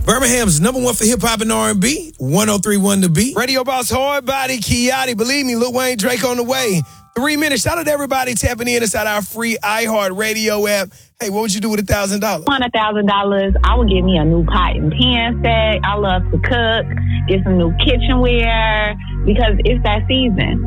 Birmingham's #1 for hip-hop and R&B, 103.1 The Beat. Radio Boss Hard Body, Kiati, believe me, Lil Wayne, Drake on the way. 3 minutes. Shout out to everybody tapping in inside our free iHeartRadio app. Hey, what would you do with $1,000? $1,000, I would get me a new pot and pan set. I love to cook, get some new kitchenware, because it's that season.